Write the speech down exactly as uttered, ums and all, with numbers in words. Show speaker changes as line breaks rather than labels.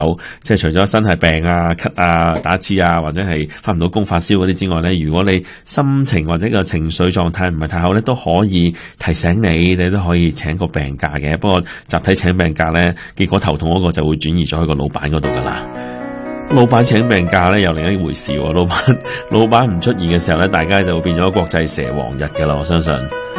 即係除咗身體病啊、咳啊、打刺啊，或者係返唔到工發燒嗰啲之外咧，如果你心情或者個情緒狀態唔係太好咧，都可以提醒你，你都可以請個病假嘅。不過集體請病假咧，結果頭痛嗰個就會轉移咗去個老闆嗰度噶啦。老闆請病假咧又另一回事喎，老闆老闆唔出現嘅時候咧，大家就會變咗國際蛇王日噶啦，我相信。